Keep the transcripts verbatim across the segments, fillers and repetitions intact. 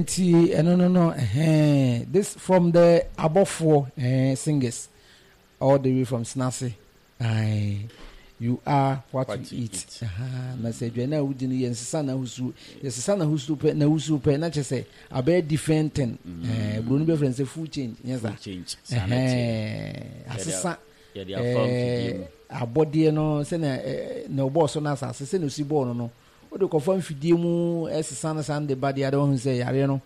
no no no eh this from the above four eh, singers all the way from Snassi. Aye. You are what, what you, you eat. Aha, message we na wudi ni yensisa na husu. Yensisa na husu pe na husu pe na chese abe different thing. Eh, bro no be friend say full change. Yes sir. Change. Eh, asisa. Eh, abode no se na na obo so na asase se no si bo no no. O de ko fam fidie mu esisa na san de bade ade ho se yare no.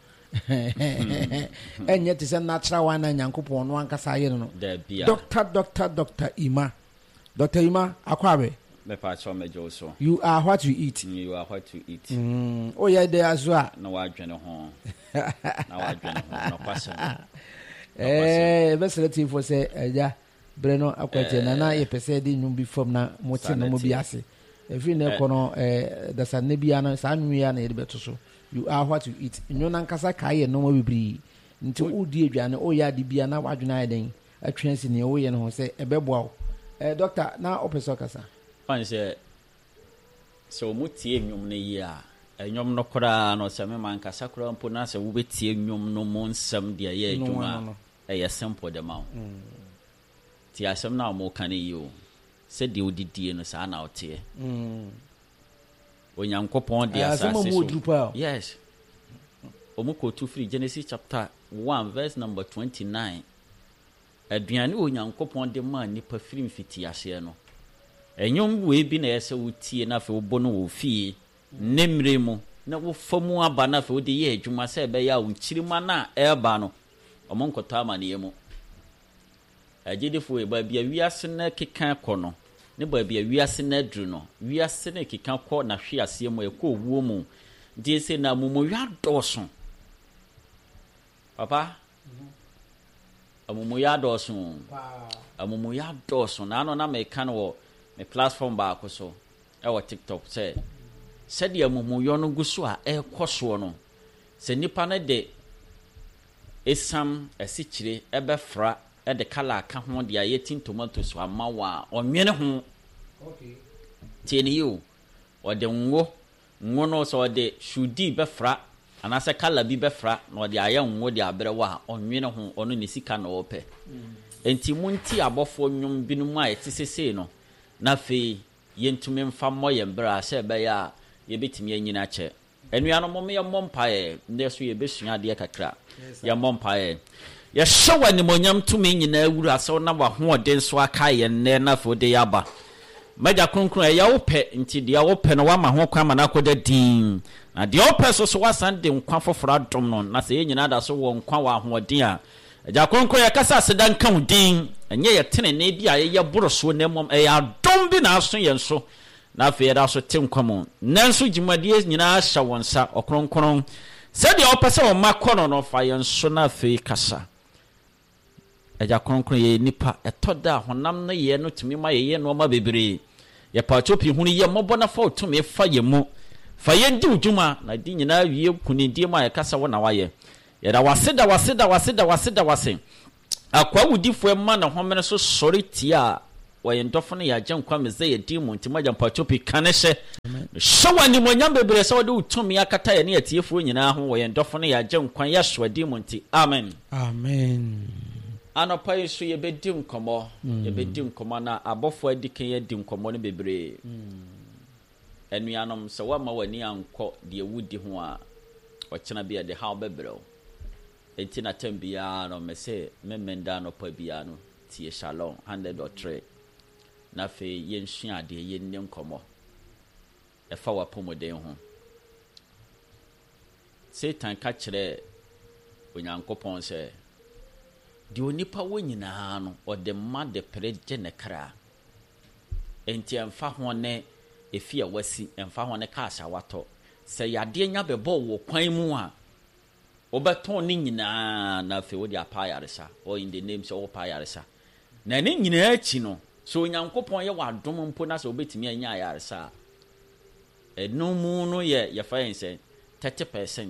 Enye te se natural one na Nyankopon no ankasa aye no. Doctor Doctor Doctor Ima. Doctor Ima Akwabe. Me pa cho me jo so. You are what you eat. You are what you eat. Mm. Oh yeah, there as well. Na wa dwene ho. Na wa dwene ho. No kwasa. Eh, be select for say eja bre no akwete na na ye pese di nyum bi fam na mote no mo bi ase. Every na kono eh da sanne bia na sa nwia na ye de beto so. You are what you eat. Nyo na nkasa kai no mo bibiri. Nti wo di aduane o ya di bia na wadwene aye den. Atwen si ne wo ye no ho say ebeboa. Eh, doctor, na opeso kasa. Fan say so mutie nwom ne yi a enwom no kora no se me man kasa kora mpo na se wo betie nwom no mo nsam de ye adwuma e ye simple de ma. Mm. Ti asem na mo kan yi o. Se de odidie no sa na otie. Mm. Onyankopon de asase so. Yes. Omuko two free Genesis chapter one verse number twenty-nine. Aduane Onyankopon de ma nipa firi mfiti ase no enyom we bi na yese wotie na fe wo no wo fie nemre mu na wo famu aba na fe wo de ye adwuma se be ya wo nchirima na eba no omonkota amane mu agidefo e ba bia wiase na kekan kɔ no ne ba bia wiase na dru no wiase na kekan kɔ na hwe ase mu e kɔ owuo mu die se na mumu ya dɔso papa amumu ya dɔso amumu ya dɔso na no na me kan wo me platform ba ko so e wo TikTok say said ya amumu yo no guso a e kɔso no se nipa na de esam esichire e be fra e de kala aka ho de ayetin tomatoes ama wa onwene ho okay tieni yo o de ngo ngo no so de shudi be fra anase kala bi befra na odi aya nwo di abrewa ha onwene ho ono ne sika na ope enti munti abofo nwom binum a etesese no na fe yentume mfa moye mbra se be ya ye betimi anyina che enuano mom ye mompae ndeso ye besua de kakra ye mompae ye hyewa ni monyam tumi nyina awuru ase na wa ho ode nso aka ye nne na fe ode yaba maja kronkron ya wope nti dia wope no wa ma ho kwa ma na koda din na dia wope so so wasan de nkwa foforo adom no na se nyina da so wo nkwa wa hoɔden a aja kronkron ya kasa sedan kan din enye ye tene na bi a ye boro so na mom e ya dom bi na aso ye nso na fe da so te nkwa mu nanso gimadie nyina hya wonsa okronkron se dia wope se wo makono no fa ye nso na fe kasa aja kronkron ye nipa etoda honam na ye no tumi ma ye ye no ma bebre ye pa chopi hunu ye mobo na fa tumi fa ye mu fa ye ndi ujuma na di nyina wie kunidi ma ye kasa wo na wa ye ye da waseda waseda waseda waseda wase akwa wudifo e ma na homene so sori tia wo ye ndofo na ya gyankwa meze ye di mu ntima jampa chopi kanehye showa ni monyam bebre se wo de utumi akata ye ne atiefo nyina ho wo ye ndofo na ya gyankwa ya hwa di mu nti amen amen. Anopa yesu ye bedi nkomo ye bedi nkomo na abofo adikan ye di nkomo ne bebre enuanom se wa ma wani anko de wudi ho a ochena bia de ha bebre enti na tambia no mese memenda no pa bia no tie shalom one hundred point three na fe ye nsua de ye nne nkomo e fa wa pomoden ho Satan ka kire onyankopon se di onipa wo nyina no ode ma de preje ne kra enti emfa ho ne efia wasi emfa ho ne ka asha wato se yade nya bebo wo kwan mu a obeton ni nyina na fe wo di apa yaresa or in the name so wo pa yaresa na ne nyina achi no so onyankopon ye wadom mpo na so obetimi anya yaresa enu mu no ye ye fa yen se thirty percent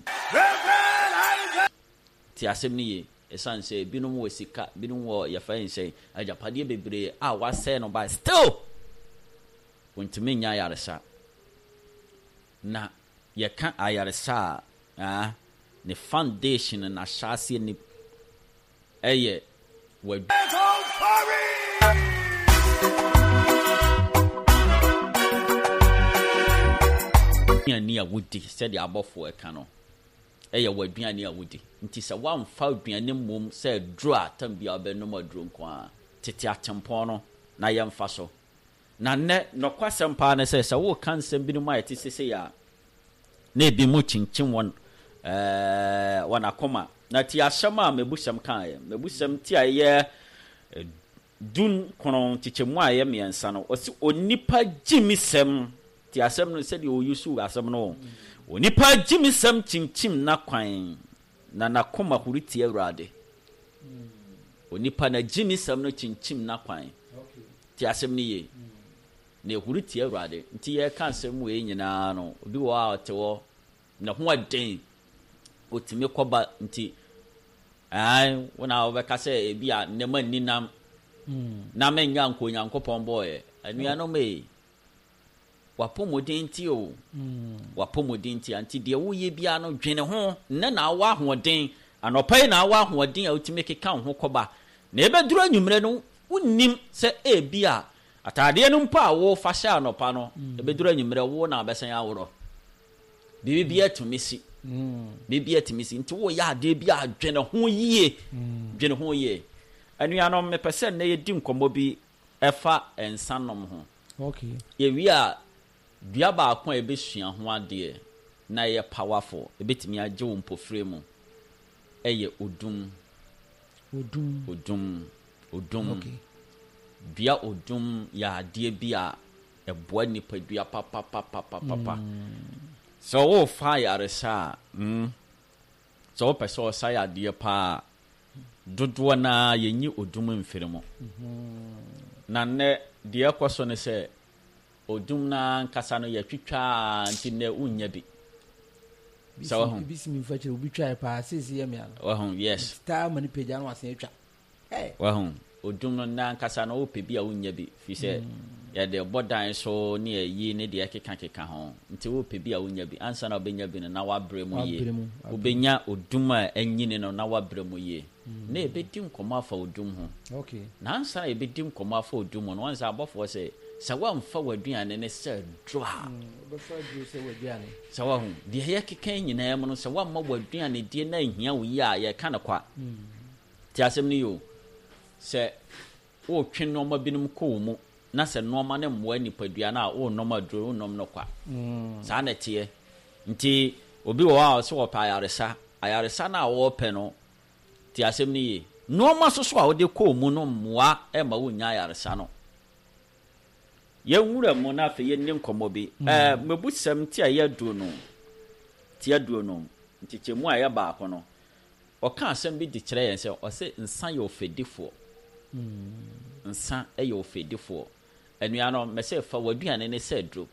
ti asem ni ye esan say binum wo sika binum wo ya fa yin ajapade bebre a wase no ba still wontimi nya yaresa na ye kan ayaresa ah ne foundation na hyase ni eye wa aduane a wodi sɛ de abɔfo ɛka no ɛyɛ w'aduane a wodi nti sɛ wamfa aduane mmom sɛ duro a tambia ɔbɛnom aduro nko a tete atempɔn no na yɛmfa so na nnɛ nɔkwasɛm paa ne sɛ sɛ wo ka nsɛm bi no mu a yɛte sese ya na ebi mu kyinkyin wɔn ɛɛ wɔn akoma na ti ahyɛm a mebusɛm kan yɛ mebusɛm ti a yɛ dun kono kyekyɛmu a yɛ mmiɛnsa no ɔsi onipa gyimisɛm ti asɛm no sɛ de oyusu asɛm no onipa gyimisɛm kyinkyim na kwan na nakoma huri ti awurade onipa na gyimisɛm no kyinkyim na kwan ti asɛm ni ye na huri ti awurade nti yɛ ka asɛm wo nyinaa no obi wɔ a ɔte wɔ na ho aden otimi kɔba nti ai wona obɛka sɛ ebi a nema ninam na menya nko nyankopɔn boye anuano me wapomodin ti o wapomodin ti anti de wo ye bia no dwene ho nne na awa hoden anopai na awa hoden a otimi keka ho kɔba na ebeduru anwumre no wonnim sɛ ebi a atade no mpa wo fa hye anopa no ebeduru anwumre wo na abesan aworo bibi bia tumisi Mm. Bibi atimisi nti wo ya ade bi adwene ho yie dwene ho yie anuano me pese na ye di nkomo bi efa ensanom ho okay ye wi a dua ba akon e be sua ho ade na ye powerful e betimi age wo mpofre mu eye odum odum odum odum okay dua odum ya ade bi a eboa nipa dua papa papa papa mm. So wo fa yaresa mm so person say ade pa dodo na yenyi odum mfiri mo mhm na ne de ekoso ne se odum na nkasa no yatwitwa nti ne unya bi so ho bisi mi fa kire obi twa pa sisi ye me an wa ho yes ta mani peja no asen atwa eh wa ho odum no na nkasa no wo pe bi a unya bi fi se ya de bodan so ne yi ne de ekeka keka ho nti wo pe bi a unya bi ansa na obenya bi na wa bremu ye obenya odum a anyine no na wa bremu ye na ebedi nkoma afa odum ho okay na ansa na ebedi nkoma afa odum no ansa abofo se sa wa mfa waduane ne se dra be fa du se waduane sa wa hu de ye keka nyina mu no se wa ma waduane de na hia wo yi a ye ka na kwa ti asem ni yo se wo twe no ma binum ko mu na se no ma ne mmoa nipadua na wo no ma duro nom no kwa mm sa na tie nti obi wo a so wo pa ayaresa ayaresa na wo pe no ti asem ni ye no ma so so a wo de ko mu no mmoa e ma wo nya ayaresa no ye wura mo na fe ye nim komo bi eh mebusam ti aye du no ti adu no nti chemu aye ba ko no o ka asem bi di kire yen se o se nsan ye ofedifo mm nsan e ye ofedifo anuano me se fa waduane ne se dro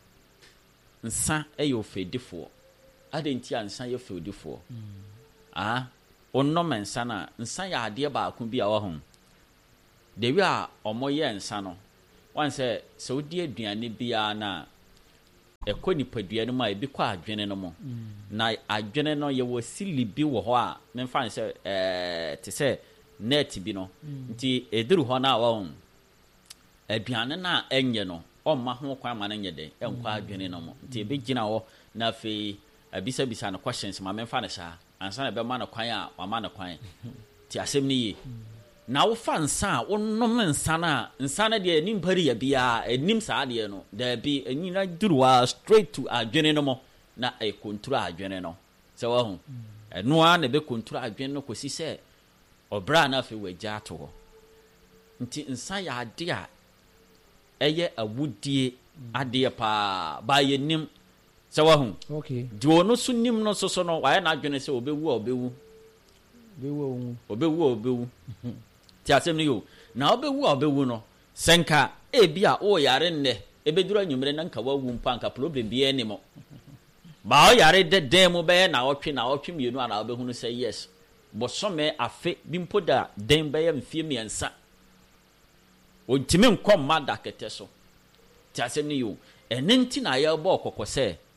nsan e ye ofedifo adenti ansan ye ofedifo ah onno mensa na nsan ya ade ba ko bi a wo ho de wi a omoye nsan no wan se se odi aduane bia na ekoni padua no ma ebi kwa adwene no mo na adwene no ye wasili bi wo ho a memfa se eh te se net bi no nti eduru ho na wo aduane na enye no omma ho kwa ma na nye de enkwa adwene no mo nti ebe gina wo na fe abisa bisa na questions ma memfa na sha ansa na be ma na kwan a wa ma na kwan ti asem ni ye na wo fa nsa wo nom nsa na nsa na de nim pari ya bia enim sa de no da bi enyina duruwa straight to adwene no mo na e control adwene no se wo ho eno a na be control adwene no kosi se obra na fe wagya to ho nti nsa ya ade a eye awudie ade pa ba ye nim se wo ho okay di ono so nim no so so no wa na adwene se obewu obewu bewu obewu obewu ti asem ni yo na obewu obewu no senka e bia o yare nne ebeduru anwumre na nka wawu mpa nka problem bi ene mo ba o yare de dem mo be na otwe na otwe mienu ana obehunu say yes bo some afe bi mpoda dem be ya mfie miensa o ntimi nkom mada kete so ti asem ni yo ene nti na ya bo kokose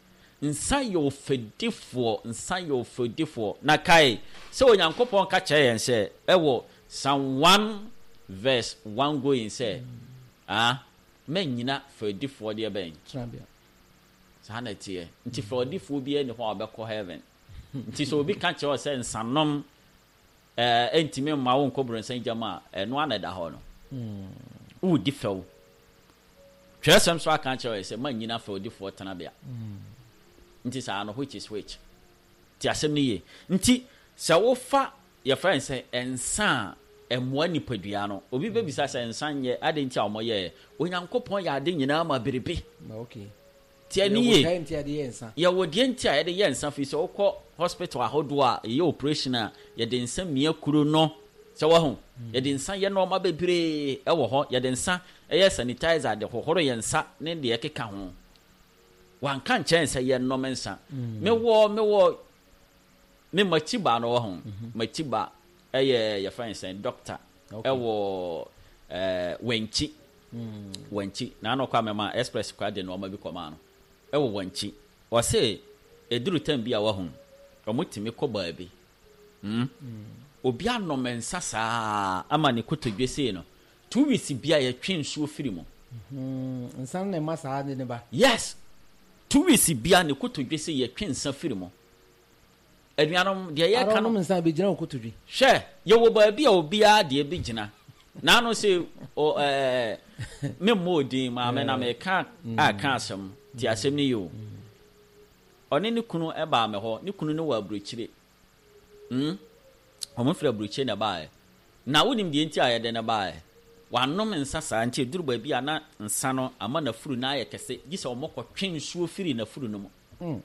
nsa yɛ ofedifo nsa yɛ ofedifo na kai sɛ onyankopɔn ka kyerɛ yɛn sɛ ɛwɔ Psalm one verse one going sɛ ah manyina fedifo deɛ bɛn trabia saa na tie nti fedifo bi ne ho abɛkɔ heaven nti so obi ka kyerɛ sɛ nsanom eh entimi ma wo nkɔbro nsan gyama ɛno anada hɔ no mm wo di fɛw twɛsɛm so aka kyerɛ sɛ manyina fedifo tenabia nti saa no which is which ti asɛm ni ye nti sɛ wo fa your friend say ensa emoa nipadua no obi bebisa sɛ ensa nyɛ ade nti a ɔmɔyɛ onyankopɔn yɛ ade nyinaa ma berebe okay ti ani ye ya wodie nti a yɛde yɛ ensa fi sɛ wokɔ hospital ahodo a yɛ operation a yɛde nsa mia kuro no sɛ wo ho yɛde nsa yɛ no ma bebre ɛwɔ hɔ yɛde nsa ɛyɛ sanitizer de hohoro yɛ nsa ne de yɛkeka ho wan kan kyɛn sɛ yɛ no mensa mewɔ mewɔ me machiba no ho machiba ɛyɛ yɛ fan sɛ doctor ɛwɔ eh wenchi wenchi na no kwa mema express kwa de no ma bi kɔma no ɛwɔ wenchi o se eduru tam bi a wa ho ɔmotimi kɔ baabi mm obi anom mensa saa ama ne kotodwe sei no two weeks bia yɛ twen nsuo firi mu mhm nsan na ma saa de ne ba yes two weeks bia ne kotodwe sei yɛ twen nsa firi mu aduanom de yɛ ka no nsan be gyina kotodwe hwɛ yɛ wo baabi a obi a de bi gyina na no se o eh me modin ma me na me ka a ka asɛm ti asɛm ni yo ɔne ne kunu ɛba me hɔ ne kunu ne wɔ aburokyire mm ɔmo fira aburokyire na baa na wonim de nti a yɛ de na baa wanom nsa saa nti duru baabi a na nsa no ama na furu na ayɛ kɛse gisa ɔmo kɔtwe nsuo firi na furu no mu mm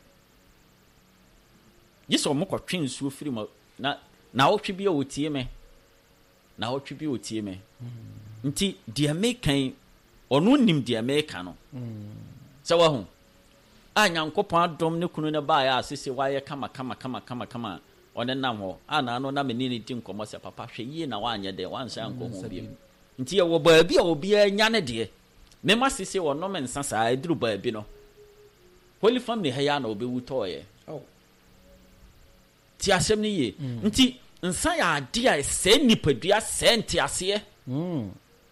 gisa ɔmo kɔtwe nsuo firi mu na na wotwe bi a wotie me na wotwe bi wotie me nti de me kan ɔno nim de me ka no sɛ wa ho a nyankopɔn adom ne kunu ne baa ya asese wayɛ kama kama kama kama kama ɔne nam hɔ a na no na me ni di nkɔmɔ sɛ papa hwɛ yie na wanyɛ de wansa nkɔ ho bi nti yɛ wɔ baabi a obi anya ne de me ma sese wɔ no me nsa saa eduru baabi no holy family ha ya na obi wutɔɔyɛ oh ti asɛm ni ye nti nsa ya ade a sɛ nipadua sɛ nti aseɛ mm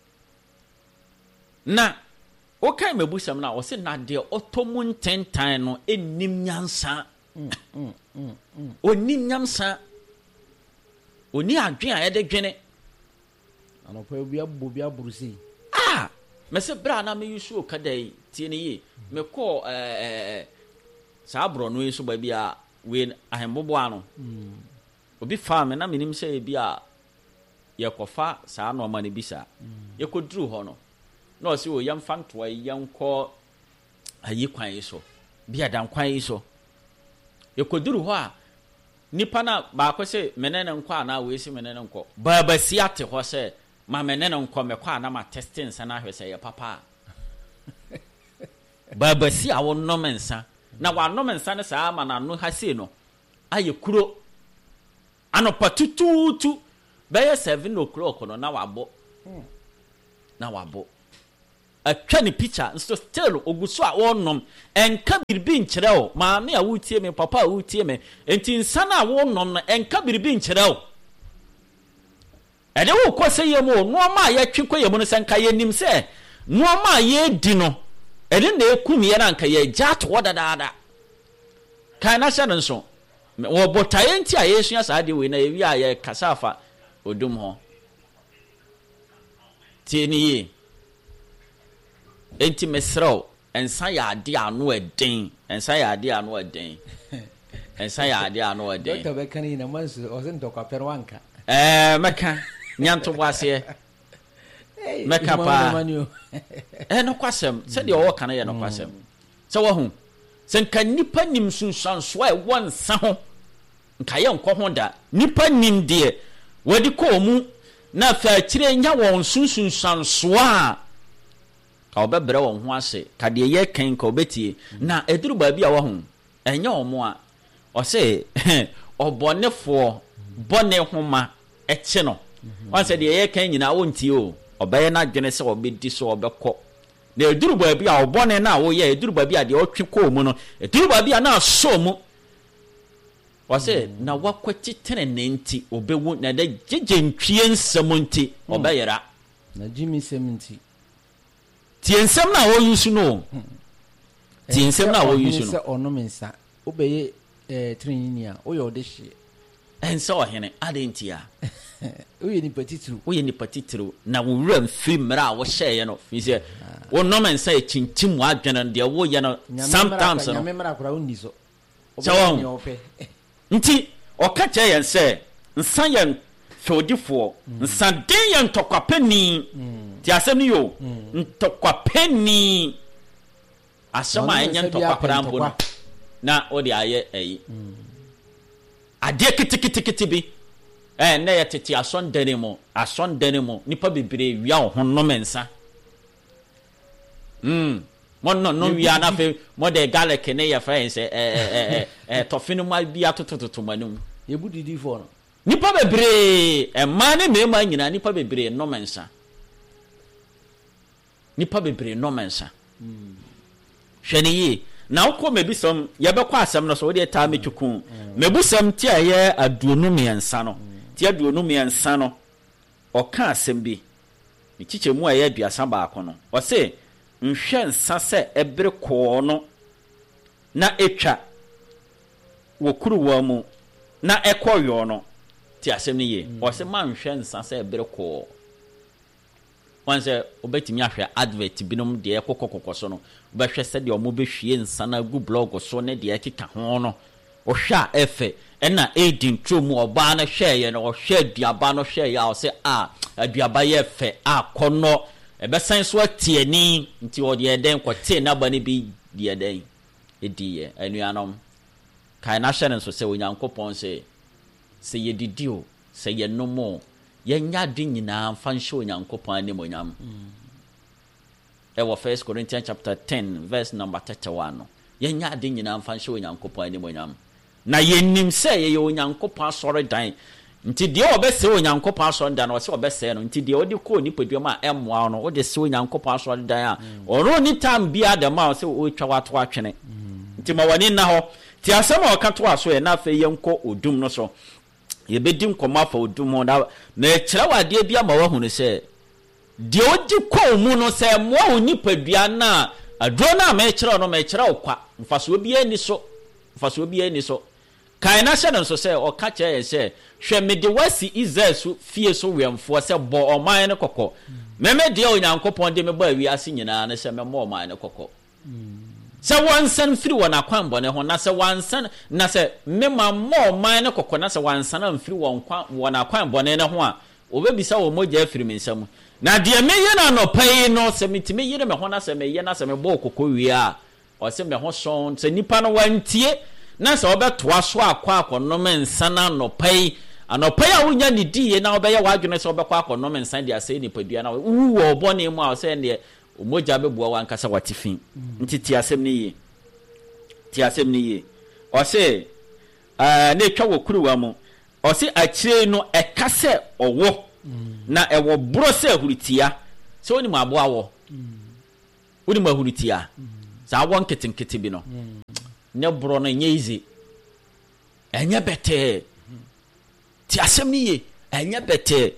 na o kai mebusam na o se na de otomu ntentan no enim nyansa mm mm mm onim nyansa oni adwen a yɛde dwene anopa bia bo bia burusi ah me se bra na me yusu o kadai tie ne ye me kɔ eh eh sa bro no yeso ba bia we ahembobo ano mm obi fa me na menim sɛ bia yɛkɔfa saa no ma ne bisa yɛkɔduru hɔ no na ɔse o yam fantoa yɛnkɔ ayi kwan yi so bia dan kwan yi so yɛkɔduru hɔ a nipa na ba ko sɛ menene nkɔ ana we si menene nkɔ baba si ate hɔ sɛ ma menene nkɔ me kɔ ana ma testing sana hwɛ sɛ yɛ papa baba si a wo nomensa na wa nomensa ne saa ma na no ha sei no ayɛ kuro anopa tututu bɛyɛ seven o'clock no na wabɔ na wabɔ atwa ne picture nso still oguso a wonom enka biribi nkyerɛ o maame a wotie me papa a wotie me enti nsana a wonom no enka biribi nkyerɛ o ɛde wo kɔ sɛ yɛ mu no ma a yɛtwe kɔ yɛ mu no sɛ nka yɛ nim sɛ no ma a yɛ di no ɛde na ekum yɛ na nka yɛ gya to dadaada kan na hyɛ no nso wo botaye nti a yɛsua saa de we na ewi a yɛ kasafa odum ho tieniye enti mesrɛw ensa ya ade ano ɛden ensa ya ade ano ɛden ensa ya ade ano ɛden doctor bekani na mansu ozen dokwa perwanka eh meka nyanto bwase meka pa eh no kwasem sɛ de ɔwɔ kana yɛ no kwasem sɛ wo hu sɛ nka nipa nim sunsanso a ɛwɔ nsa ho nka yɛ nkɔ ho da nipa nim de wadi kɔ mu na fa kyire nya wɔn sunsunsanso a ka obɛbrɛ wɔn ho ase ka de yɛ kan ka obetie na eduru ba bi a wɔ ho ɛnya wɔn a ɔse ɔbɔnefoɔ bɔne homa ɛkye no wɔn sɛ de yɛ kan nyina wɔntie o ɔbɛyɛ na dwene sɛ ɔbɛdi so ɔbɛkɔ na eduru baabi a obone na wo ye eduru baabi a de otwe ko mu no eduru baabi a na so mu wase na wakwati tenene nti obewu na da jeje ntwie nsem nti obeyera na jimi seventy tie nsem na wo yusu no tie nsem na wo yusu no se ono mensa obeye eh trinia oyo odehye ense ohene adentia oye ni patitru oye ni patitru na wo wura mfi mra wo hyeye no fi se wo no mensa e chinchim wa adwene de wo ye no sometimes no nyame mra kura onni so obeye ope nti okache yen se nsa yen fodifo nsa den yen tokwapani ti asem yo ntokwapani asema yen tokwaprambo na odi aye eyi ade kitikitikiti bi eh na yetete ason denimo ason denimo nipa bebere wia ho no mensa mm mon no no wia na fe mo de garlic ne ye friends eh eh eh eh tofinu ma bi atotototo manum ye budidi fo no nipa bebere e ma ne mema nyina nipa bebere no mensa nipa bebere no mensa mm hwene yi na ukọ mebisam yebekọ asem no so wo de ta metwuku mebusam ti aye aduonu miensa no ti aduonu miensa no oka asem bi michiche mu aye aduasa baako no o se nhwe nsa se ebere ko no na etwa wo kuruwa mu na ekoyo no ti asem ni ye o se ma nhwe nsa se ebere ko wanse obetimi ahwe advert binom de ekokokoko so no obehwe se de omo behwie nsa na gu blog so ne de ekeka ho no ohwa efe ena edin trom oba na hweye no ohwa aduaba no hweye a o se a aduaba ye fe akono ebesan so atieni nti o de eden kwete na ba ne bi de eden ediye anuanom kai na hwe nso se onyankopon se se yedidio se yenomo yenya din nyina mfanhye onyankopon anim onyam ewo First Corinthians chapter ten verse number thirty-one no yenya din nyina mfanhye onyankopon anim onyam na yennim se ye onyankopon asore dan nti de obese onyankopon asore dan no se obese no nti de odi ko ni padua ma emmoa no odi se onyankopon asore dan a oro ni tam bia de ma se o twa wato atwene nti ma wani na ho ti asem o ka to aso ye na fe yenko odum no so yebedim koma fa odum na na ekira wade bia ma wahunu se de odi ko mu no se mo oni padua na adro na ma ekira no ma ekira okwa mfaso obi ani so mfaso obi ani so kai na hye no so se o ka kye se hwe me de wasi Israel fie so wemfo se bo oman ne kokko meme de onyankopon de me ba wi ase nyina na se me mo oman ne kokko se wansan firi wona kwambo ne ho na se wansan na se mema mo oman ne kokko na se wansan am firi won kwa wona kwambo ne ho a obebisa wo moja firi mensam na de me ye na no pai no se mitime yire me ho na se me ye na se me bo kokko wi a o se me ho son se nipa no wantie na se obetoa so akwa akono mensa na no pai anopai a wonya ni die na obeye wadwene se obekwa akono mensa dia se ni padua na wu wo bone mu a se ne omoja bebua wankasa watifin nti ti asem ni ye ti asem ni ye o se eh na etwa wo kuruwa mu o se akire no ekase owo na ewo bro se ahuritia se oni mu abo awo oni mu ahuritia za won ketinketi bi no ne bro no nye izi enye bete ti asem ni ye enye bete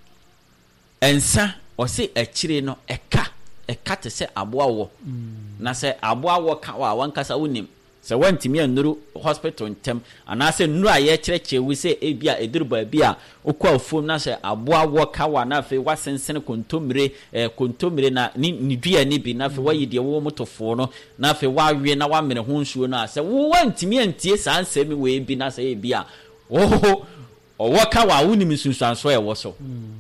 ensa o se akire no eka eka te se aboawo na se aboawo ka wa wankasa wonim se wantimi anuru hospital ntem ana se nuru aye kireche wi se ebia eduru ba bia okwa afom na se aboawo ka wa na fe wasensen kontomire eh kontomire na ni nidua ni bi na fe wayide wo motofo no na fe wawe na wa mere ho nsuo na se wo wantimi antie sa nsemi we bi na se ebia oh owo ka wa wonim sunsuanso e wo so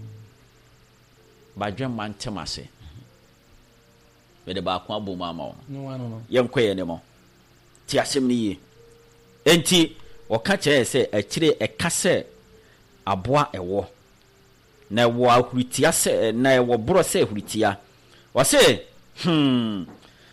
badwe mantemase wede ba kwa bo mama wo no wano no yenkoye ne mo ti asem ni ye enti oka che se akire ekase aboa ewo na ewo ahuritia se na ewo bro se ahuritia wo se hmm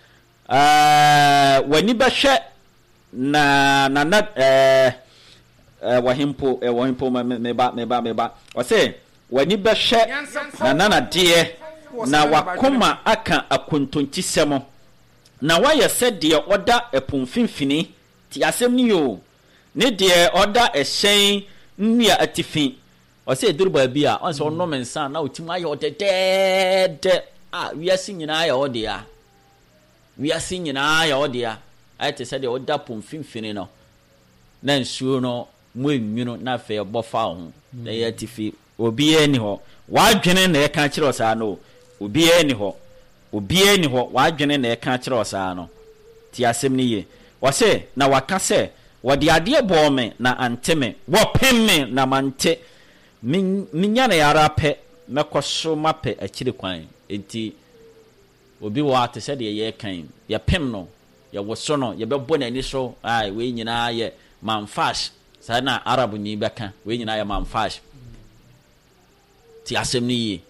ah wani ba hwe na na na eh eh wahimpo eh wahimpo me ba me ba me ba wo se wani ba hwe na na na de na wakoma aka akontontisɛm na wayɛ sɛ deɛ ɔda ɛpon finfini ti asɛm ni yo ne deɛ ɔda ɛhyɛn nnua atifi ɔsɛ eduru baabi a ɔnsɛ ɔnom nsa na otim ayɛ ɔdɛdɛdɛ a wiase nyinaa yɛ ɔde a wiase nyinaa yɛ ɔde a ayɛ sɛ deɛ ɔda pon finfini no na nsuo no mo enwunu na afɛ bɔfa ho na yɛ atifi obi ani hɔ wadwene na ɛka kyerɛ ɔsaa no obi ani hɔ obi ani hɔ wadwene na ɛka kyerɛ ɔsaa no ti asɛm ni ye wɔsɛ na waka sɛ wɔde adeɛ bɔɔ me na anteme wɔpem me na mante minya na yara pɛ mɛkɔ so mapɛ akyire kwan enti obi wɔ ate sɛ deɛ yɛ kan yɛpem no yɛwɔ so no yɛbɛbɔ n'ani so ai we nyinaa yɛ manfash saa na arab ni bɛka we nyinaa yɛ manfash ti asɛm ni ye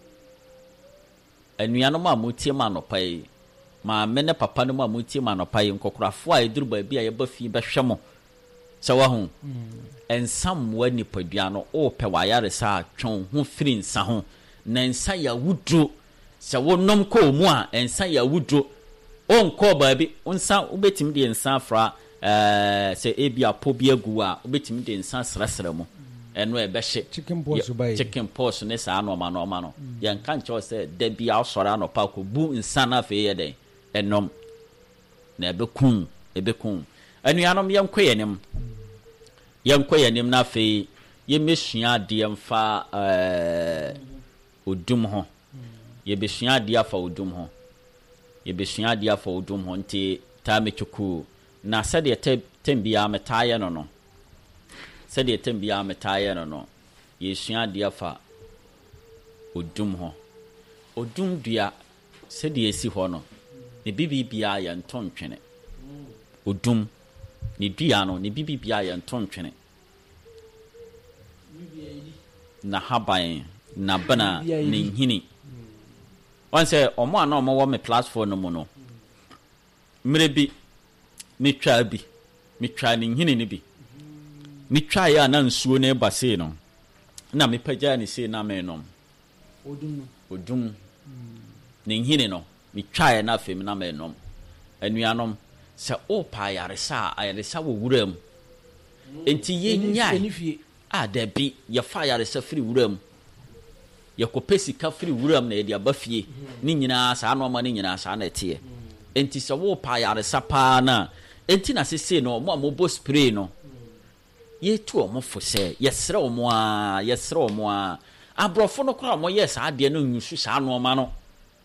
anuanom a motie ma no pai ma mene papa no ma motie ma no pai nkokorafo a eduru ba bi a yɛba fi bɛhwɛ mo sɛ wa ho ensam wa nipadua no o pɛ wa yare sa twon ho firi nsa ho na nsa ya wudro sɛ wonom kɔ mu a ensa ya wudro on kɔ ba bi onsa obetimi de nsa fra eh sɛ ebi apo bi agu a obetimi de nsa srasra mu eno e bɛhye chicken pox ba yi chicken pox ne saa no ma no ma no yɛn kan kyɛw sɛ da bi a sɔre no pa ko bu nsa na fe yɛ den enom na ebekun ebekun anuanom yɛn kɔ yɛnim yɛn kɔ yɛnim na fe yɛmesua de mfa eh odum ho yɛbesua de afa odum ho yɛbesua de afa odum ho nti ta mechuku na sɛ de tembia metaayɛ no no sɛ de tembia metaayɛ no no yɛsua de afa odum ho odum dua sɛ de esi ho no ne bibibia yɛ ntontwene odum ne dua no ne bibibia yɛ ntontwene na haban na bana ne nhini onse omo ana omo wo me platform no mu no mre bi metwa bi metwa ne nhini ne bi metwa ya na nsuo ne base no na mepagya ne se na me no odum odum ne nhini no metwa ya na fem na me no anuanom se o pa yaresa ayaresa wo wuram enti yenya a da bi ya fa yaresa firi wuram yakopɛ sika firi wuram na yɛde aba fie ne nyinaa saa no ma ne nyinaa saa na ɛteɛ enti sɛ wo pa yaresa paa na enti na sese no mo amobɔ spray no yetu omo fo sɛ yɛsrɛ omo a yɛsrɛ omo a abrɔfo no kora mo yɛ saa de no nyusu saa no ma no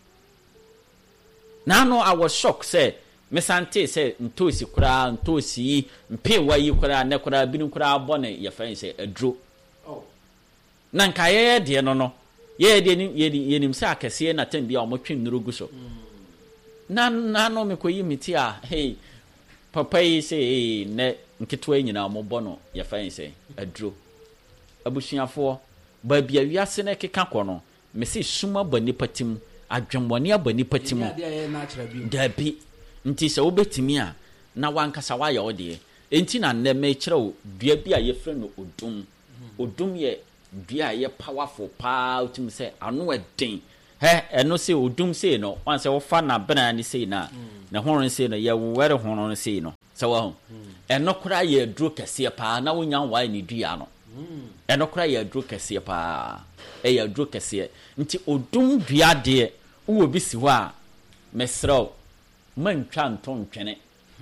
na no I was shocked sɛ mesante sɛ ntosi kora ntosi mpewa yi kora ne kora binu kora bɔ ne yɛfa sɛ adro oh na nka yɛ de no no ye de ni ye nim sa akese na tan bia o mo twem nuro gu so na na no me koyi miti a hey papa yi say ne nketwa nyina mo bɔ no ye fa yin say aduro abusuafo ba bia wiase ne keka kɔ no me se suma ba nipa tim adwemmɔne aba nipa tim da bi nti sɛ wobetimi a na wankasa wa yɛ ode enti na nne me kyerɛ dua bi a ye frɛ no odum odum ye dua ye powerful pa utim say anu eden he eno say odum say no wan say wo fa na bena ni say na na horon say no ye were horon say no so wa ho eno kura ye aduro kese pa na wonya wa ni dua no eno kura ye aduro kese pa e ye aduro kese nti odum dua de wo bi si ho a mesrɛw mantwa ntontwene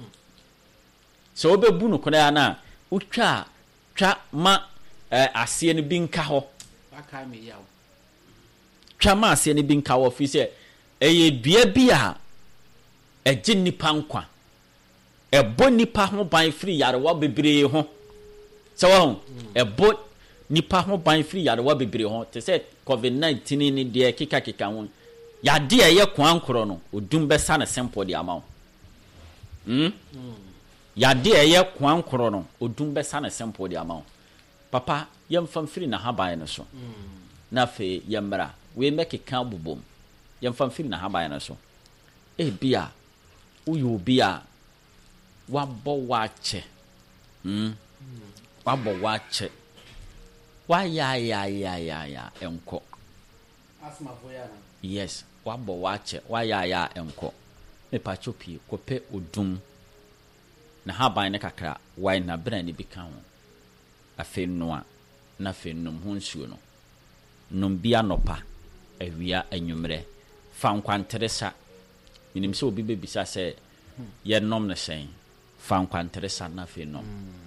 so obebu no kura na utwa twa ma eh asie ne bi nka ho aka me yawo twama asie ne bi nka ho fi se eye dua bi a eje nipa nkwa ebo nipa ho ban firi yarewa bebree ho se wa ho ebo nipa ho ban firi yarewa bebree ho te se covid nineteen ni de kika kika ho ya de eye kwankoro no odum besa na simple de ama ho hm ya de eye kwankoro no odum besa na simple de ama ho papa yemfam firi na haban no so mm. na fe yemra we make kan bobom yemfam firi na haban no so e bia uyu bia wabɔ wache mm wabɔ wache wa ya ya ya ya ya enko asthma for ya. Yes, wabo wache waya ya enko. Me pacho pi kope odum. Na haban ne kakra why na bra ni bika ho. Afe noa na fe num ho nsuo no. Num bia nopa awia anwumre. Fa nkwanteresa. Minim se obi bebisa se ye nom ne sen. Fa nkwanteresa na fe nom.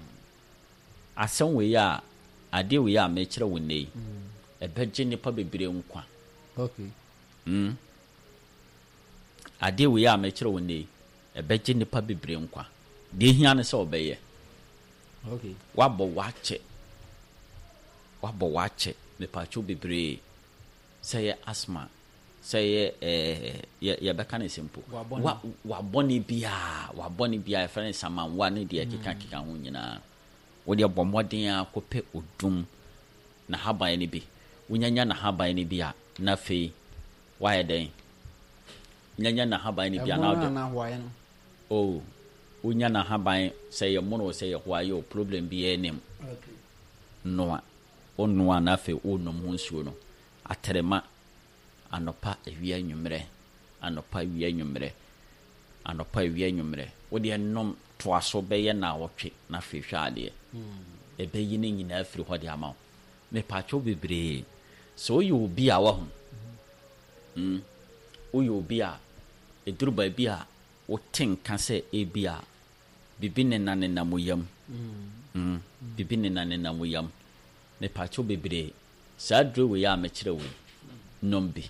Asem we ya ade we ya me kire wonei. Ebeje nipa bebire nkwa. Okay. Mm. Ade we ya me kire wonei. Ebeje nipa bebire nkwa. De hia ne se obeye. Okay. Wabo wache. Wabo wache me pacho bebire. Say asthma. Say eh ya ya beka ne simple. Wa wa boni bia, wa boni bia e friend saman wa ne de kika kika ho nyina. Wo de bomoden akope odum na haban ne bi. Unyanya na haban ne bia na fe wa ye den. Nyanya na haban ne bia na o. Oh. Unya na haban say mono say why your problem be enem. Okay. No. Onwa na fe onom ho nsuo no. Atrema anopa ewia nwumre anopa ewia nwumre anopa ewia nwumre wo de nom toaso beye na wotwe na fe hwade mm. Ebe yi ne nyina afiri ho de ama me pacho bebre so you obi a wa ho mm o you obi a eduru ba bi a wo tenka se ebi a bibi ne na ne na moyam mm mm bibi ne na ne na moyam me pacho bebre sa dro we ya me kire wo nombi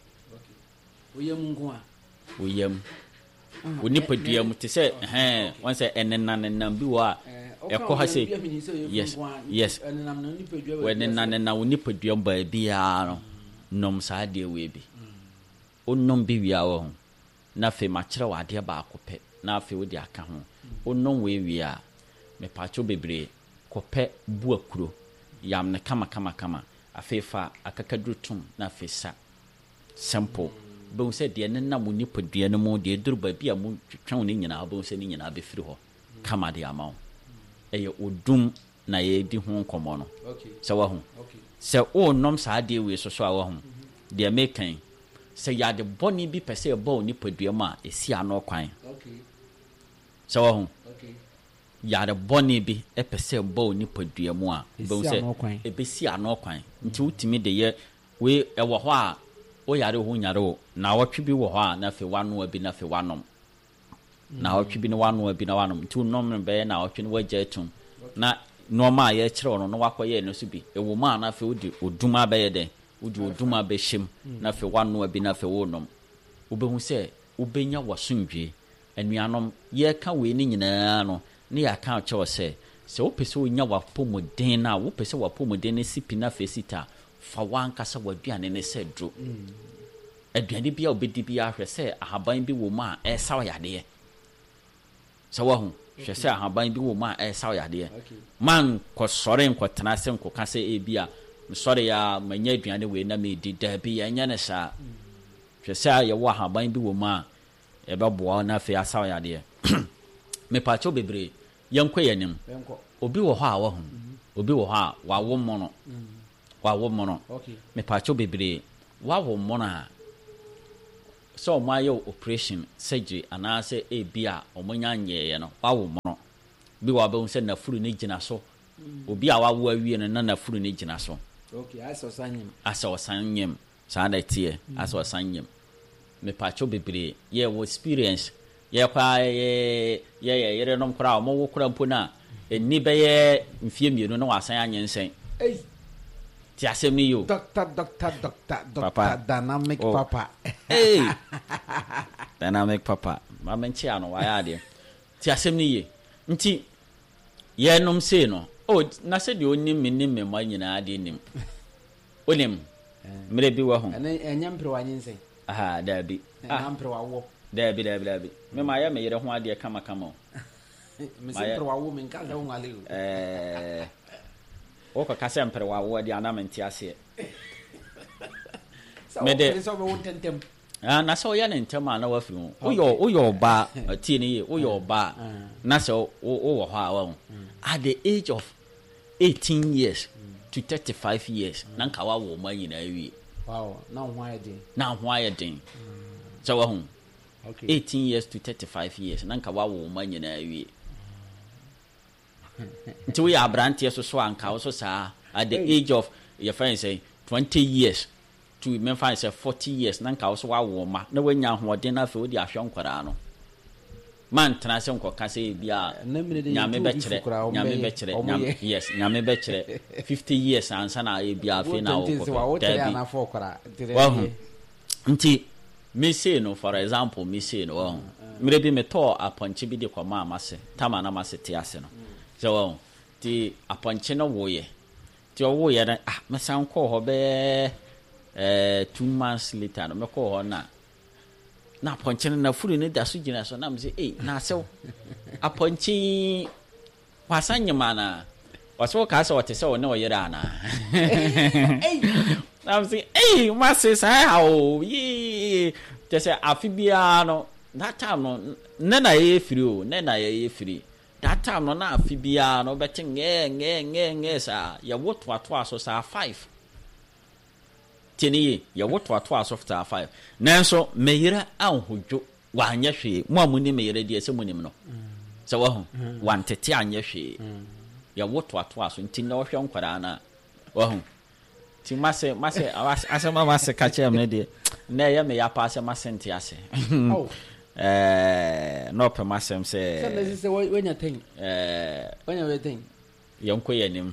Uyam ngwa. Uyam. Uni podium te say eh one say enena nenam bi wa ekọ ha say yes yes when enena na uni podium ba bia no nom sa de we bi onnom bi wia wo na fe ma kire wa de ba akopẹ na fe wo de aka ho onnom we wia me pacho bebre kopẹ bu akuro yam ne kama kama kama afefa akakadutum na fe sa simple bon se de ne na mo ni podua no mo de durba bia mo twetwe ne nyina bon se ne nyina be firi ho kama de ama eye odum na ye di ho nkomo no okay se wa ho okay se o nom sa de we so so a wa ho de mekan se ya de boni bi pese e bo ni podua ma esi ano kwan okay se wa ho okay ya de boni bi e pese e bo ni podua mu a bon se e be si ano kwan nti utimi de ye we e wo ho a o yare ho nyare na wotwe bi wo ho a na fe wano abi na fe wanom na wotwe bi ne wano abi na wanom tu nom be na wotwe ne wagya etum na normal ye kire no no wakoye no so bi e wo ma na fe odi oduma be ye den odi oduma be hyem na fe wano abi na fe wonom obehu se obenya wasundwe anuanom ye ka we ni nyina no ne ya ka che se se opese onya wapomoden na wo pese wapomoden ne sipi na fe sita fa wankasa waduane ne se dro aduane bia obedi bia hwɛ sɛ ahaban bi wo ma e saw yade sɛ wa hu hwɛ sɛ ahaban bi wo ma e saw yade man kɔ sɔre nkɔ tena se nkɔ ka sɛ e bia sɔre ya manya aduane we na me di da bi ya nya ne sa hwɛ sɛ ye wo ahaban bi wo ma e ba boa na fe asaw yade me pa cho bebre yankɔ yanim obi wo hɔ a wa hu obi wo hɔ a wa wo mo no wa wo mono okay me pacho bebre wa wo mono a so ma yo operation surgery ana se e bia omonya nyeye no wa wo mono bi wa be se na furu ni gina so obi a wa wo awie no na na furu ni gina so okay aso sanyem aso sanyem sa na tie aso sanyem me pacho bebre ye wo experience ye kwa ye ye ye nom kra mo wo kra mpo na eni be ye mfie mienu na wasan anyensen eh ti asem ni yo doctor doctor doctor doctor dynamic oh. Papa hey dynamic papa ma menchi ano wa ya de ti asem ni ye nti ye nom se no oh na se de onim nim me ma nyina ade nim onim mre bi wa ho ene enyam pre wa nyensen aha da bi ah pre wa wo da bi da bi da bi me ma ya me yere ho ade kama kama me se pre wa wo me nka da wo ngale eh o ka kase mpere wa wo di anamenti ase me de so be won tentem ah na so ya ne ntem ana wa firi wo yo wo yo ba tie ne ye wo yo ba na so wo wo ho a wa at the age of eighteen years to thirty-five years na nka wa wo ma nyina wi Wow, now why din? Now why din? So wa hu. Okay. eighteen years to thirty-five years. Nanka wa wo man nyina awie. Nti we abrante so so anka so saa at the age of your friend say twenty years to me find say forty years nanka so wa wo ma na wanya hoden na fe wo di ahwe nkwara no. Man tena se nkoka se bia nyame be kire nyame be kire nyame yes nyame be kire fifty years ansa na e bia fe na wo ko nti me say no for example me say no oh me be me to aponche bi de kwa ma amase tama na amase te ase no so oh ti aponche no wo ye ti o wo ye na ah me san ko ho be eh two months later no me ko ho na na aponche na furu ne da so gina so na me say eh na asew aponche wasanyema na waso ka so wote se wo ne wo yera na eh na me say eh mase sai how yi te say afibia no that time no ne na ye free o ne na ye free that time no na afibia no beti nge nge nge nge sa ya woto ato aso sa five tini ya woto ato aso sa five nanso meyira anhodwo wa anya hwe mo amuni meyira die se munim no se wo ho wantete anya hwe ya woto ato aso ntin na wo hwe nkwara na wo ho ti mase mase asema mase kache me de na ya me ya paase mase nti ase oh eh no pe masem se se me se when you think eh when you think yonko yanim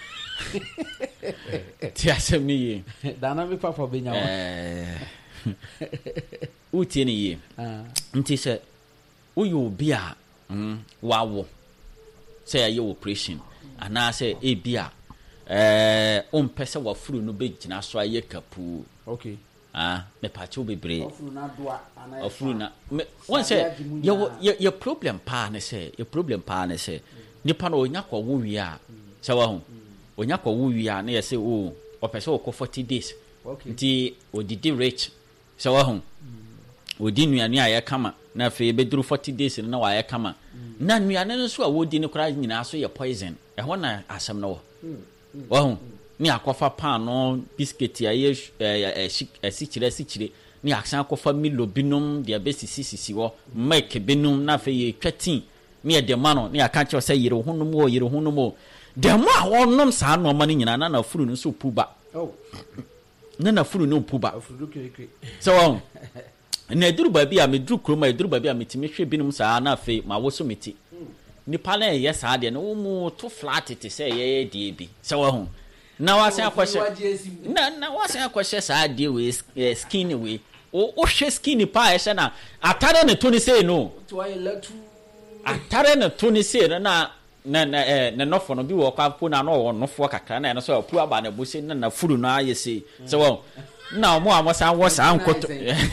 ti asem ni yi dana me papa be nyawo eh uti ni yi ah nti se uyo bia mm wawo se ya yo operation ana se e bia eh on pese wa furu no be gina so aye kapu okay ah me pacho bebre ofuru na doa ana ofuru na won say your your problem pa na say your problem pa na say nipa na onya kwa wo wi a se wa hu onya kwa wo wi a na ye say o opese o ko forty days okay nti odidi rich se wa hu odi nuane a ye kama na fe be duru forty days na wa ye kama na nuane no so a wodi ne kura nyina so ye poison e ho na asem no wo wa hu ni akofa pan no biscuit ya ye eh sikire sikire ni aksan akofa milo binum dia besisi sisi wo make binum na fe ye twatin ni e de ma no ni aka che o say yire hunum wo yire hunum wo de ma wonnom sa no ma ni nyina na na furu no so puba oh na na furu no puba furu kekeke so na duru ba bia me duru kroma duru ba bia metimi hwe binum sa na fe ma wo so meti ni pa na ye sa de no wo mu to flat te say ye die bi so wo hu na wase akwhye na na wase akwhye saa die we skin we o o hwe skin pa e na atare ne to ni say no to aye latu atare ne to ni say na na na eh na nofo no bi wo kwa po na no wo nofo kakra na no so apu aba na bosi na na furu na aye say so wo na mo amosa wo saa nkoto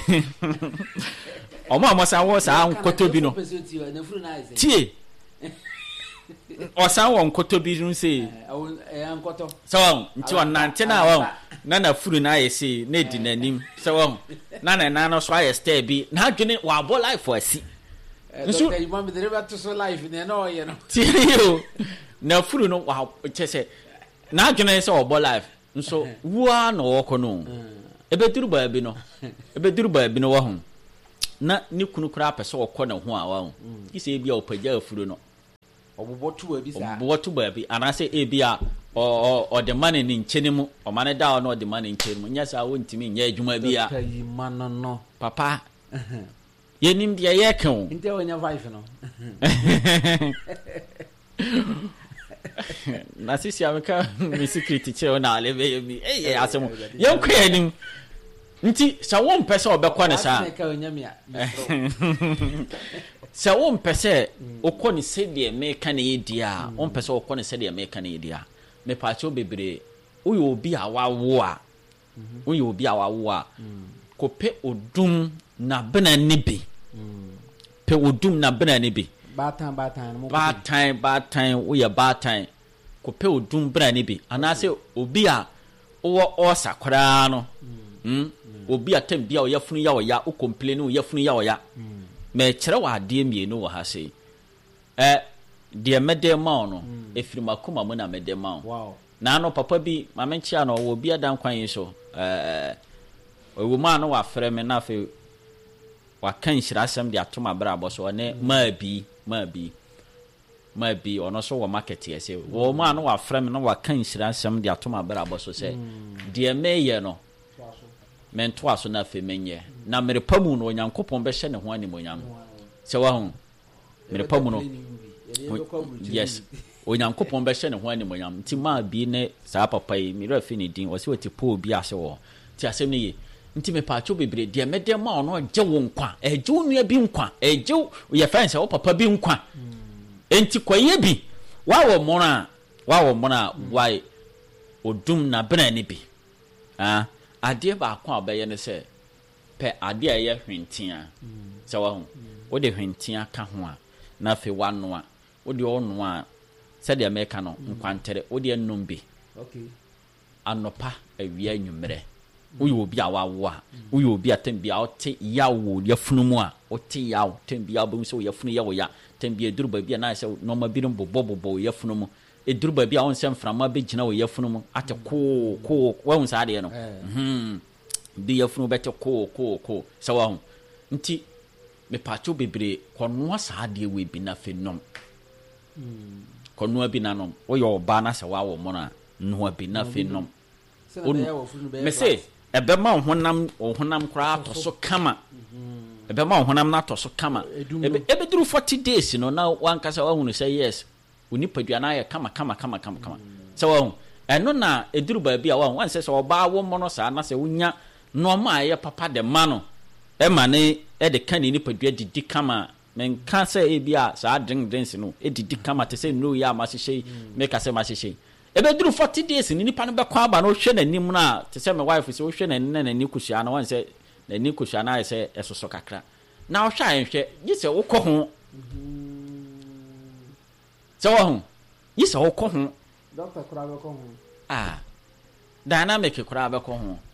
omo amosa wo saa nkoto bi no tie osan won koto bi run se eh ankoto so nti on nante na won na na furu na yesi na di nanim so won na na na no so aye stay bi na adwene wa bo life asi nso you mama dey never to so life na no ye no tiyo na furu no wa chese na adwene se wo bo life nso wa na wo kono ebe duru ba bi no ebe duru ba bi no wa hu na ni kunu kura pese wo kɔ na ho a wa hu kise bia opaja afuru no obobotu abi sa obobotu ba bi anase e bia o o de mane ni nkyene mu o mane da no de mane nkyene mu nya sa wo ntimi nya adwuma bia kai mano no papa ye nim dia ye kan nte onya five no na sisi ameka mi secret che ona lebe mi eh eh asemo ye kwa nim nti sa wo mpese obekɔ ne sa sa wo mpese okɔ ne sɛdeɛ meka ne yedia wo mpese okɔ ne sɛdeɛ meka ne yedia me paacho bebre uyo obi a wawo a uyo obi a wawo a kope odum na bena ne bi pe odum na bena ne bi batan batan mo batan batan uya batan kope odum bena ne bi anase obi a wo osakora no mm obi atem bia o yafunu ya o ya o complain o yafunu ya o ya me kire wa ade mienu wo ha sei eh de mede ma no efiri makoma mu na mede ma wow na no papa bi ma menchia no wo bia dan kwan yi so eh owo ma no wa frɛ me na fe wa kan hyira asɛm de ato ma bra boso ne ma bi ma bi ma bi ono so wo market ye se wo ma no wa frɛ me na wa kan hyira asɛm de ato ma bra boso se de me ye no mento aso na fe menye na mere pamu no Onyankopɔn bɛ hyɛ ne ho animonyam se wa ho mere pamu no yes Onyankopɔn bɛ hyɛ ne ho animonyam nti ma bi ne saa papa yi mere afi ne din wo se woti po bi ase wo ti asɛm ne ye nti me paacho bebre de me de ma ono gye wo nkwa egye wo nua bi nkwa egye ye fence wo papa bi nkwa enti kwaye bi wa wo mona wa wo mona why odum na bena ni bi ah ade ba kwa obeye ne se pe ade a ye hwentia se wa ho wo de hwentia ka ho a na fe wano a wo de ono a se de America no nkwantere wo de nnum bi okay anopa awia nwumre uyo obi a wawo a uyo obi atembia ote yawo yafunumu a ote yawo tembia bo so yafunu yawo ya tembia duru ba bia na se no ma birim bobo bobo yafunumu e duru ba bia on se mframa be gina wo yafunumu ate ko ko wa hun sa de no mhm bi yafunu bete ko ko ko sa wa hun nti me pacho bebre kono sa de we bi na fenom mm kono bi na nom wo yo ba na se wa wo mo na no bi na fenom me se ebe ma honam honam kra to so kama ebe ma honam na to so kama ebe ebe duru forty days no na wankasa wa hunu say yes uni padua na ya kama kama kama kama kama so wa eno na eduru ba bia wa wan say so oba wo mo no sa na say unya no ma ya papa de ma no e ma ne e de kan ni padua didi kama men kan say e bia sa drink drinks no e didi kama te say no ya ma hyehyɛ me ka say ma hyehyɛ ebe duru forty days ni nipa no be kwa ba no hwe nanim na te se me wife se wo hwe nanim na nani kushia na wan se nani kushia na se esoso kakra na wo hwa enhwe yi se wo kɔ ho se wo ho yi se wo kɔ ho doctor kura be kɔ ho ah dynamic kura be kɔ ho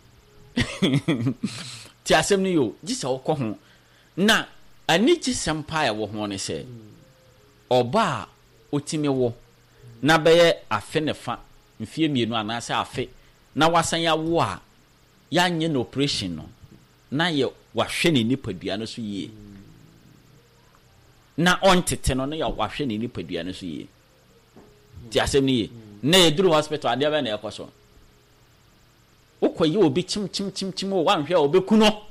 ti asem ni yo yi se wo kɔ ho na ani ji sempa ya wo ho ne se oba otime wo na beye afe ne fa mfie mienu anase afe na wasan ya wo a ya nye no operation no na ye wahwe ne nipadua no so yie na ontete no na ya wahwe ne nipadua no so yie ti asem ni ye na eduru hospital ade ba na ekoso ukoyi obi chim chim chim chim o wanhwe obeku no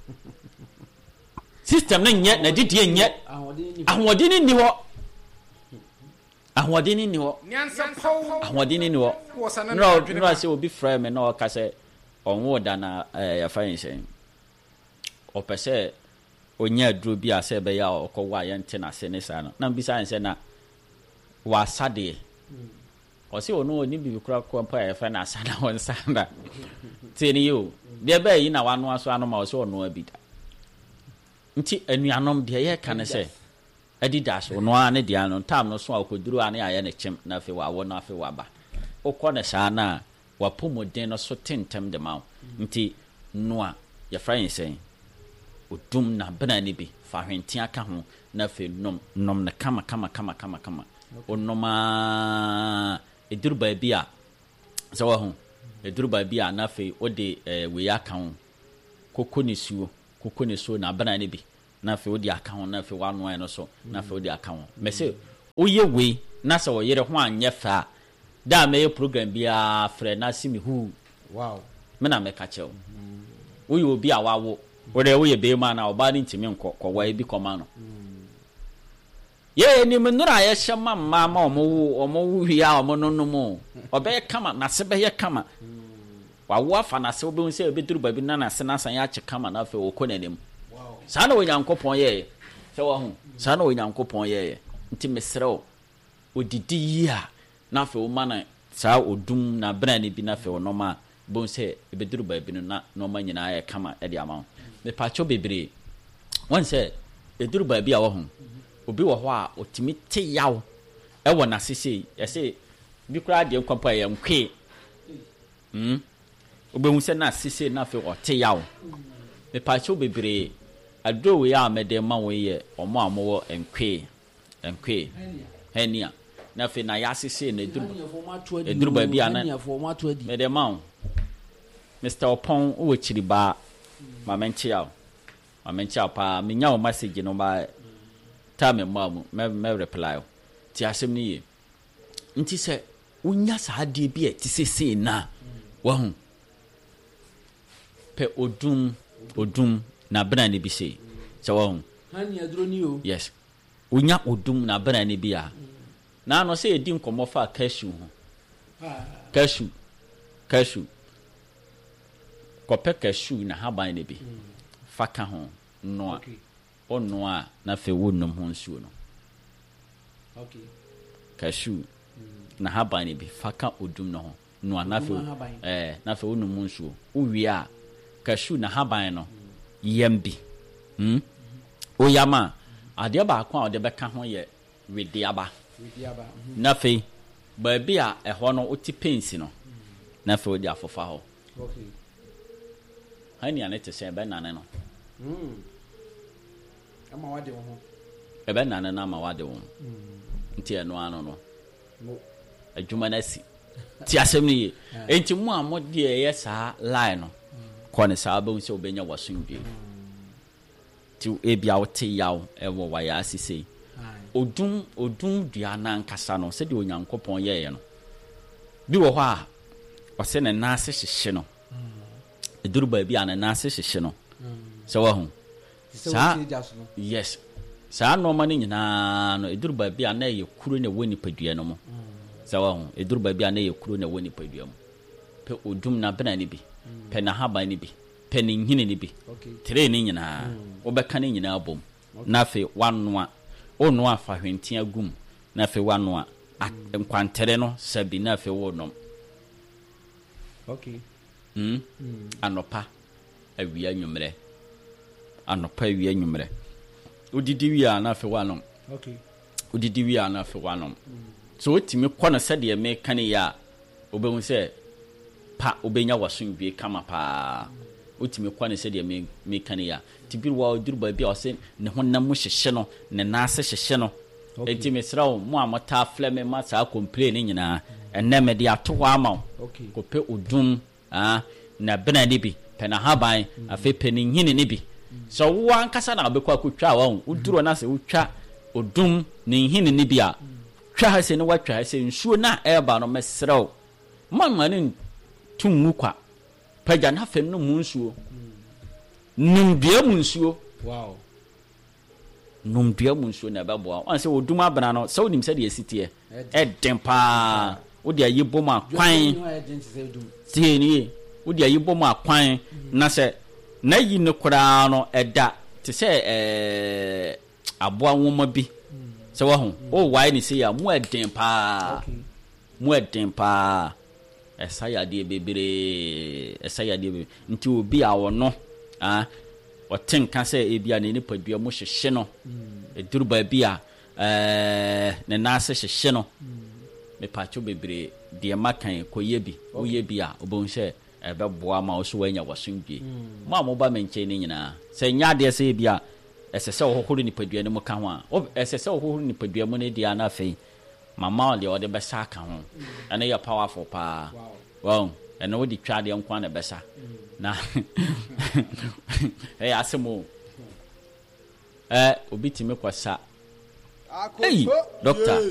system na nye na didie nye ahodini ni ho ahodini ni ho ahodini ni ho no no say obi frame me na o ka say onwo da na ya fa yin say o pese onya aduro bi ase be ya okwa ya nte na se ne sa no na mbisa nse na wa sade o se onu oni bi kura ko pa ya fa na sa na won sa na tini yo de be yi na wano aso ano ma o se onu abida nti anuanom de ye ka ne se Adidas ono ane dia no tam no so akoduru ane aye ne chem na fe wa wo na fe wa ba okọ ne sa na wa pomoden no so tentem de ma nti no a ya fra yin sen odum na bana ni bi fa hwenti aka ho na fe nom nom na kama kama kama kama kama onoma eduru ba bi a so wa ho eduru ba bi a na fe ode we aka ho kokko ne suo kokko ne suo na bana ni bi na fe odi account na fe wanu eno so na fe odi account me say oye we na se wo yere ho anye fa da me program bia frɛ na simi hu wow me na me ka chew oye obi a wawo wore oye be ma na oba ni ntimi nkɔ kɔ wa bi kɔma no ye ni me nura ye hyema ma ma omo omo wu hia omo no no mo obe kama na se be ye kama wawo afa na se obe hu se obeduru ba bi na na se na san ya che kama na fe okɔ nanim sana Onyankopɔn ye se wa hu sana Onyankopɔn ye nti mesrɛ odidi yi a na fe wo mana saa odum na bra ne bi na fe wo no ma bon se ebeduru ba bi no na no ma nyina ye kama e de ama me pacho bebre won se eduru ba bi a wo hu obi wo ho a otimi te yaw e wo na sese ye se bi kura de kwampa ye nkwe hm obi hu se na sese na fe wo te yaw me pacho bebre adro we ya mede ma wo ye omo amowo enkwe enkwe henia na fe na ya sese na eduru eduru ba bia na mede ma wo Mister Opon wo chiriba ma menchia ma menchia pa menya o message no ba time mam me me reply ti asem ni ye nti se unya sa ade bi e ti sese na wa hu pe odum odum na bra ni bi se se wa hu hani aduro ni o yes unya odum na bra ni bi a na no se edi nkomo fa cashew ho cashew cashew kope cashew na haban ni bi faka ho no ono a na fe wonnom ho nsuo no okay cashew na haban ni bi faka odum no ho no na fe eh na fe wonnom nsuo uwi a cashew na haban no yembi hm o yama ade ba kwa ode beka ho ye wediaba wediaba na fe ba bi a eho no oti pensi no na fe odi afofa ho okay hani ane te se be nane no mm ama wade wo ho e be nane na ama wade wo mm nti eno ano no no adwuma na si ti asem ni ye enti mu amode ye sa line no ko ne sa ba unse obenya wasundwe ti ebia wote yaw e wo wa ya asise odum odum dua na nkasa no se de onyankopon ye ye no bi wo ho a wase ne na ase hyehye no eduru ba bi ana na ase hyehye no se wo ho sa yes sa no mani nyina no eduru ba bi ana ye kuro ne woni padua no mo se wo ho eduru ba bi ana ye kuro ne woni padua mo pe odum na bena ni bi pe na haba ni bi pe ni nhine ni bi tere ni nyina wo beka ni nyina abom na fe wanoa ono afa hwentia gum na fe wanoa nkwantere no sabi na fe wonom okay mm anopa awia nwumre anopa awia nwumre odidi wia na fe wanom okay odidi wia na fe wanom so otimi kwana sade me kane ya obehu se pa obenya wasundwe kama pa otimi kwana sade me me kane ya tibiru wa odurba bia ose ne honam mo hyehye no ne naase hyehye no enti mesrawo mo amota fleme ma sa complain nyina enne me de ato wa ama okay kope odum ah na bena ni bi pe na haban afi pe ni nhini ni bi so wo ankasa na obekwa akotwa wa uduro na se utwa odum ni nhini ni bi a twa ha se ne watwa ha se nsuo na eba no mesrawo mamma ni tumu kwa paja na fe no mu nsuo numbia mu nsuo wow numbia mu nsuo na beboa wan se odum abana no se onim se de esitie e dempa wo de ayibom akwan tie ni wo de ayibom akwan na se na yi ne kura no eda te se eh aboa nwoma bi se wo ho o wai ni se ya mu edempa mu edempa esaya de bebere esaya de bebere nti obi a wo no ah otenka se ebia ne nipadua mo hyehye no eduru ba bia eh ne nase hyehye no me pacho bebere de makan koye bi oye bi a obonhye ebeboa ma oso wanya wasundwe ma mo ba menche ne nyina se nya de se bia esese ohoro nipadua ne mo ka ho a esese ohoro nipadua mo ne dia na fei mama ole ode besa ka ho ene ya powerful pa wow ene wodi twa de nkwa na besa na eh asemo eh obi timi kwasa hey doctor